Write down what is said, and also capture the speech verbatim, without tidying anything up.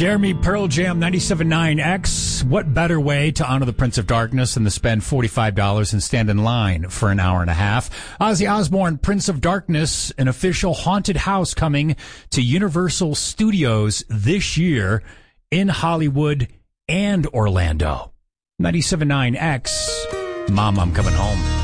Jeremy, Pearl Jam, ninety-seven point nine X. What better way to honor the Prince of Darkness than to spend forty-five dollars and stand in line for an hour and a half? Ozzy Osbourne, Prince of Darkness, an official haunted house coming to Universal Studios this year in Hollywood and Orlando. ninety-seven point nine X. Mom, I'm coming home.